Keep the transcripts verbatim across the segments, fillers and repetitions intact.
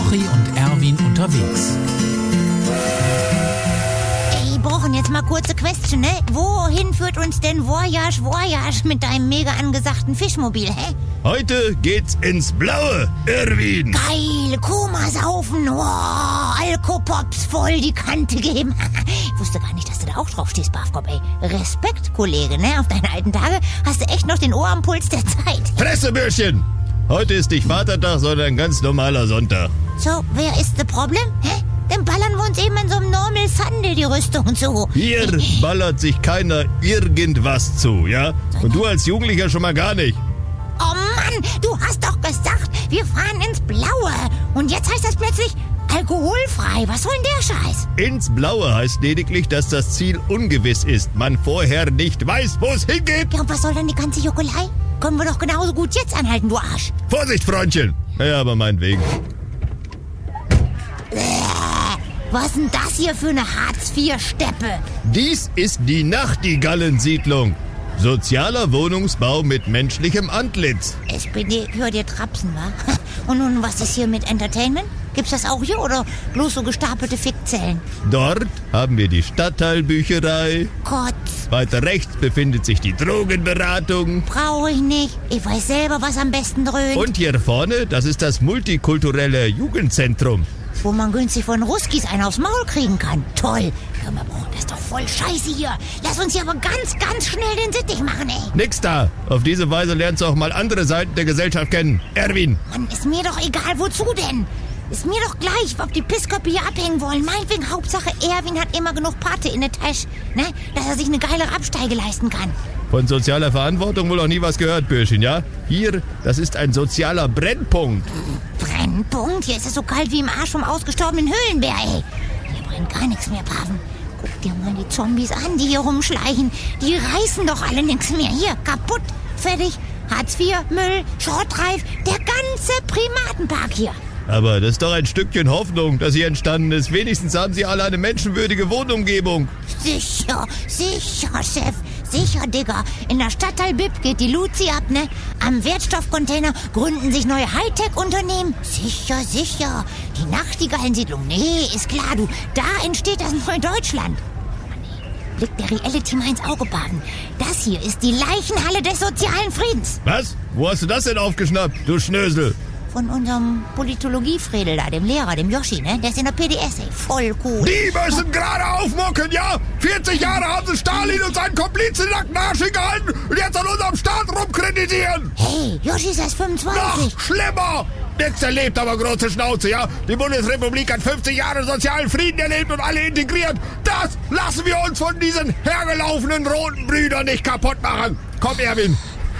Jochi und Erwin unterwegs. Ey, brauchen jetzt mal kurze Question, ne? Wohin führt uns denn Voyage, Voyage mit deinem mega angesagten Fischmobil, hä? Heute geht's ins Blaue, Erwin. Geil, Koma saufen, wow, Alkopops voll die Kante geben. Ich wusste gar nicht, dass du da auch drauf stehst, Bafkop, ey. Respekt, Kollege, ne? Auf deine alten Tage hast du echt noch den Ohr am Puls der Zeit. Fressebürschchen! Heute ist nicht Vatertag, sondern ein ganz normaler Sonntag. So, wer ist das Problem, hä? Dann ballern wir uns eben in so einem Normal Sunday die Rüstung zu. Hier ballert sich keiner irgendwas zu, ja? Und du als Jugendlicher schon mal gar nicht. Oh Mann, du hast doch gesagt, wir fahren ins Blaue. Und jetzt heißt das plötzlich alkoholfrei. Was soll denn der Scheiß? Ins Blaue heißt lediglich, dass das Ziel ungewiss ist. Man vorher nicht weiß, wo es hingeht. Ja, und was soll denn die ganze Juckelei? Können wir doch genauso gut jetzt anhalten, du Arsch. Vorsicht, Freundchen. Ja, aber meinetwegen. Was ist denn das hier für eine Hartz vier Steppe? Dies ist die Nachtigallensiedlung. Sozialer Wohnungsbau mit menschlichem Antlitz. S P D, hör dir Trapsen, wa? Und nun, was ist hier mit Entertainment? Gibt's das auch hier oder bloß so gestapelte Fickzellen? Dort haben wir die Stadtteilbücherei. Kotz, Weiter rechts befindet sich die Drogenberatung. brauche ich nicht. Ich weiß selber, was am besten dröhnt. Und hier vorne, das ist das multikulturelle Jugendzentrum. Wo man günstig von Ruskis einen aufs Maul kriegen kann. Toll. Hör mal, Bruder, das ist doch voll scheiße hier. Lass uns hier aber ganz, ganz schnell den Sittich machen, ey. Nix da. Auf diese Weise lernst du auch mal andere Seiten der Gesellschaft kennen. Erwin. Mann, ist mir doch egal, wozu denn? Ist mir doch gleich, ob die Pissköpfe hier abhängen wollen. Meinetwegen, Hauptsache, Erwin hat immer genug Pate in der Tasche, ne? Dass er sich eine geilere Absteige leisten kann. Von sozialer Verantwortung wohl auch nie was gehört, Bürschchen, ja? Hier, das ist ein sozialer Brennpunkt. Brennpunkt? Hier ist es so kalt wie im Arsch vom ausgestorbenen Höhlenbär, ey. Hier brennt gar nichts mehr, Paven. Guck dir mal die Zombies an, die hier rumschleichen. Die reißen doch alle nichts mehr. Hier, kaputt, fertig. Hartz vier, Müll, Schrottreif, der ganze Primatenpark hier. Aber das ist doch ein Stückchen Hoffnung, das hier entstanden ist. Wenigstens haben sie alle eine menschenwürdige Wohnumgebung. Sicher, sicher, Chef. Sicher, Digga. In der Stadtteil B I P geht die Luzi ab, ne? Am Wertstoffcontainer gründen sich neue Hightech-Unternehmen. Sicher, sicher. Die Nachtigallensiedlung, nee, ist klar, du. Da entsteht das neue Deutschland. Mann, ey. Blick der Reality mal ins Auge, Baden. Das hier ist die Leichenhalle des sozialen Friedens. Was? Wo hast du das denn aufgeschnappt, du Schnösel? Von unserem Politologie-Fredel da, dem Lehrer, dem Yoshi, ne? Der ist in der P D S, ey. Voll cool. Die müssen gerade aufmucken, ja? vierzig Jahre haben sie Stalin und seinen Komplizen in nackten Arsch gehalten und jetzt an unserem Staat rumkritisieren. Hey, Yoshi ist erst fünfundzwanzig. Noch schlimmer! Nix erlebt, aber große Schnauze, ja? Die Bundesrepublik hat fünfzig Jahre sozialen Frieden erlebt und alle integriert. Das lassen wir uns von diesen hergelaufenen roten Brüdern nicht kaputt machen. Komm, Erwin.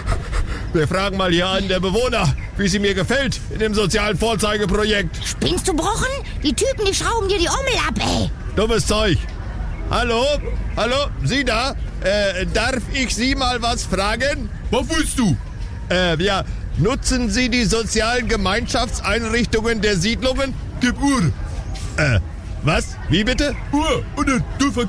Wir fragen mal hier an der Bewohner, wie sie mir gefällt in dem sozialen Vorzeigeprojekt. Spinnst du, Brochen? Die Typen, die schrauben dir die Ommel ab, ey. Dummes Zeug. Hallo? Hallo? Sie da? Äh, darf ich Sie mal was fragen? Was willst du? Äh, ja, nutzen Sie die sozialen Gemeinschaftseinrichtungen der Siedlungen? Gib Uhr. Äh, was? Wie bitte? Uhr. Und dann, du